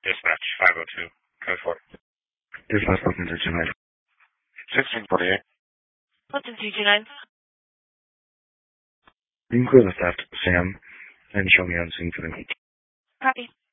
Dispatch 502, code 4. Dispatch 1429. 1648. What's in 229? You can clear the theft, Sam, and show me on scene for the week. Copy.